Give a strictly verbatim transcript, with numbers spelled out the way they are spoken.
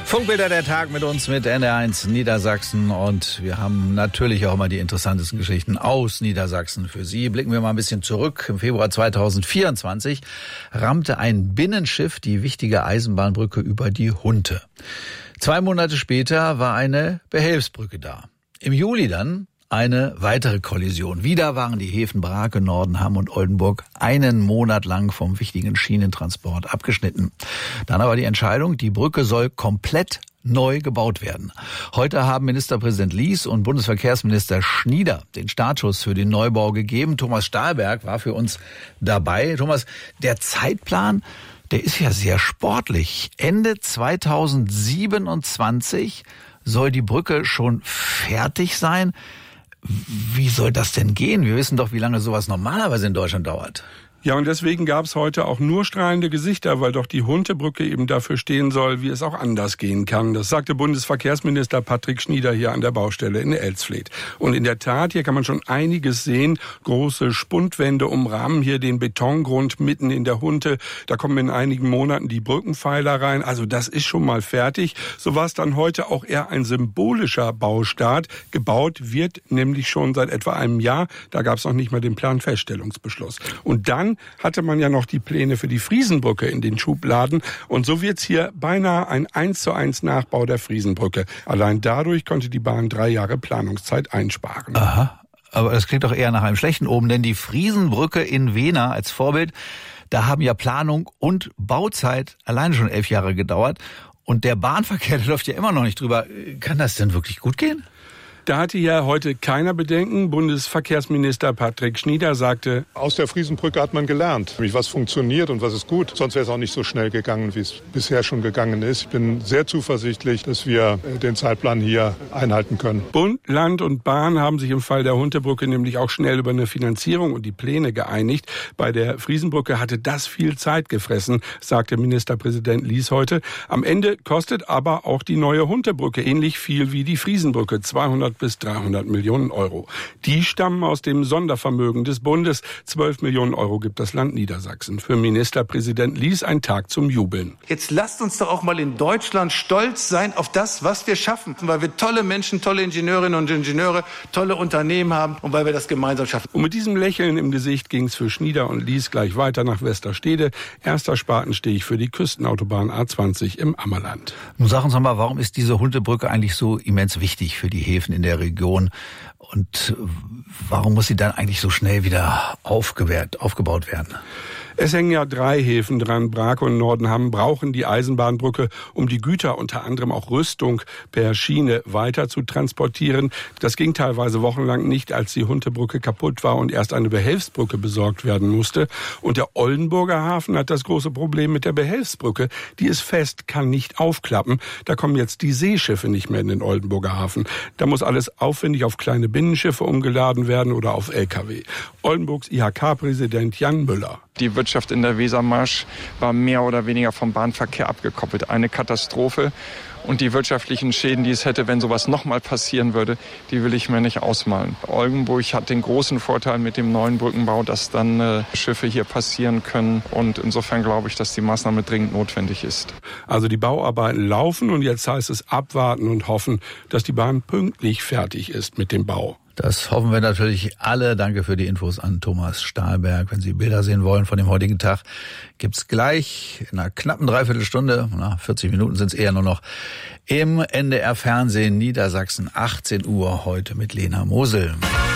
Funkbilder der Tag mit uns, mit N D R eins Niedersachsen. Und wir haben natürlich auch mal die interessantesten Geschichten aus Niedersachsen für Sie. Blicken wir mal ein bisschen zurück. Im Februar zweitausendvierundzwanzig rammte ein Binnenschiff die wichtige Eisenbahnbrücke über die Hunte. Zwei Monate später war eine Behelfsbrücke da. Im Juli dann eine weitere Kollision. Wieder waren die Häfen Brake, Nordenham und Oldenburg einen Monat lang vom wichtigen Schienentransport abgeschnitten. Dann aber die Entscheidung, die Brücke soll komplett neu gebaut werden. Heute haben Ministerpräsident Lies und Bundesverkehrsminister Schnieder den Startschuss für den Neubau gegeben. Thomas Stahlberg war für uns dabei. Thomas, der Zeitplan, der ist ja sehr sportlich. Ende zweitausendsiebenundzwanzig soll die Brücke schon fertig sein. Wie soll das denn gehen? Wir wissen doch, wie lange sowas normalerweise in Deutschland dauert. Ja, und deswegen gab es heute auch nur strahlende Gesichter, weil doch die Huntebrücke eben dafür stehen soll, wie es auch anders gehen kann. Das sagte Bundesverkehrsminister Patrick Schnieder hier an der Baustelle in Elsfleth. Und in der Tat, hier kann man schon einiges sehen. Große Spundwände umrahmen hier den Betongrund mitten in der Hunte. Da kommen in einigen Monaten die Brückenpfeiler rein. Also das ist schon mal fertig. So war es dann heute auch eher ein symbolischer Baustart. Gebaut wird nämlich schon seit etwa einem Jahr. Da gab es noch nicht mal den Planfeststellungsbeschluss. Und dann hatte man ja noch die Pläne für die Friesenbrücke in den Schubladen. Und so wird's hier beinahe ein eins zu eins Nachbau der Friesenbrücke. Allein dadurch konnte die Bahn drei Jahre Planungszeit einsparen. Aha, aber das klingt doch eher nach einem schlechten Omen, denn die Friesenbrücke in Wehna als Vorbild, da haben ja Planung und Bauzeit alleine schon elf Jahre gedauert. Und der Bahnverkehr, der läuft ja immer noch nicht drüber. Kann das denn wirklich gut gehen? Da hatte ja heute keiner Bedenken. Bundesverkehrsminister Patrick Schnieder sagte: Aus der Friesenbrücke hat man gelernt, was funktioniert und was ist gut. Sonst wäre es auch nicht so schnell gegangen, wie es bisher schon gegangen ist. Ich bin sehr zuversichtlich, dass wir den Zeitplan hier einhalten können. Bund, Land und Bahn haben sich im Fall der Huntebrücke nämlich auch schnell über eine Finanzierung und die Pläne geeinigt. Bei der Friesenbrücke hatte das viel Zeit gefressen, sagte Ministerpräsident Lies heute. Am Ende kostet aber auch die neue Huntebrücke ähnlich viel wie die Friesenbrücke, zweihundert bis dreihundert Millionen Euro. Die stammen aus dem Sondervermögen des Bundes. zwölf Millionen Euro gibt das Land Niedersachsen. Für Ministerpräsident Lies ein Tag zum Jubeln. Jetzt lasst uns doch auch mal in Deutschland stolz sein auf das, was wir schaffen. Weil wir tolle Menschen, tolle Ingenieurinnen und Ingenieure, tolle Unternehmen haben und weil wir das gemeinsam schaffen. Und mit diesem Lächeln im Gesicht ging es für Schnieder und Lies gleich weiter nach Westerstede. Erster Spatenstich für die Küstenautobahn A zwanzig im Ammerland. Nun sagen Sie mal, warum ist diese Huntebrücke eigentlich so immens wichtig für die Häfen in der Region? Und warum muss sie dann eigentlich so schnell wieder aufgewehrt, aufgebaut werden? Es hängen ja drei Häfen dran. Brake und Nordenham brauchen die Eisenbahnbrücke, um die Güter, unter anderem auch Rüstung, per Schiene weiter zu transportieren. Das ging teilweise wochenlang nicht, als die Huntebrücke kaputt war und erst eine Behelfsbrücke besorgt werden musste. Und der Oldenburger Hafen hat das große Problem mit der Behelfsbrücke. Die ist fest, kann nicht aufklappen. Da kommen jetzt die Seeschiffe nicht mehr in den Oldenburger Hafen. Da muss alles aufwendig auf kleine Binnenschiffe umgeladen werden oder auf L K W. Oldenburgs I H K-Präsident Jan Müller. Die Wirtschaft in der Wesermarsch war mehr oder weniger vom Bahnverkehr abgekoppelt. Eine Katastrophe. Und die wirtschaftlichen Schäden, die es hätte, wenn sowas nochmal passieren würde, die will ich mir nicht ausmalen. Oldenburg hat den großen Vorteil mit dem neuen Brückenbau, dass dann äh, Schiffe hier passieren können. Und insofern glaube ich, dass die Maßnahme dringend notwendig ist. Also die Bauarbeiten laufen und jetzt heißt es abwarten und hoffen, dass die Bahn pünktlich fertig ist mit dem Bau. Das hoffen wir natürlich alle. Danke für die Infos an Thomas Stahlberg. Wenn Sie Bilder sehen wollen von dem heutigen Tag, gibt's gleich in einer knappen Dreiviertelstunde, na, vierzig Minuten sind es eher nur noch, im N D R Fernsehen Niedersachsen, achtzehn Uhr, heute mit Lena Mosel.